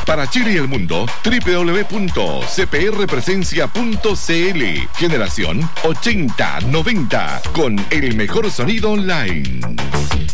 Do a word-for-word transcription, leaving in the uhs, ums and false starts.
Para Chile y el mundo, doble u doble u doble u punto c p r presencia punto c l. Generación ochenta noventa, con el mejor sonido online.